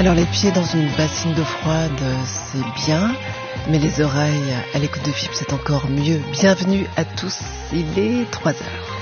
Alors les pieds dans une bassine d'eau froide, c'est bien, mais les oreilles à l'écoute de FIP, c'est encore mieux. Bienvenue à tous, il est 3 heures.